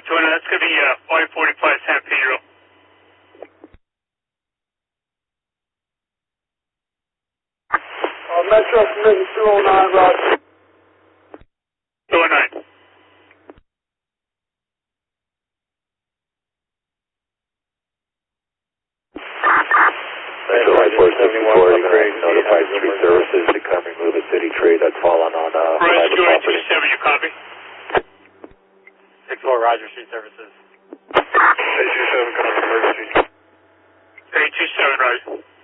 Joanna, that's going to be 545 San Pedro. Metro submitting 209, Roger. 209. Metro Line 471, notified street services to come remove a city tree that's fallen on private property. 27, you copy? 6-4, Roger, street services. 827, come on emergency. 827, Roger.